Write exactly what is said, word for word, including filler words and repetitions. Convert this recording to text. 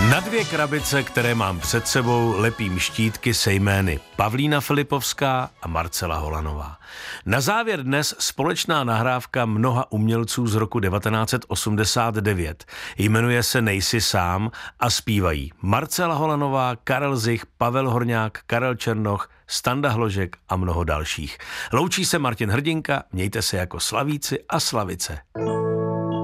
Na dvě krabice, které mám před sebou, lepím štítky se jmény Pavlína Filipovská a Marcela Holanová. Na závěr dnes společná nahrávka mnoha umělců z roku devatenáct set osmdesát devět. Jmenuje se Nejsi sám a zpívají Marcela Holanová, Karel Zich, Pavel Horňák, Karel Černoch, Standa Hložek a mnoho dalších. Loučí se Martin Hrdinka, mějte se jako slavíci a slavice.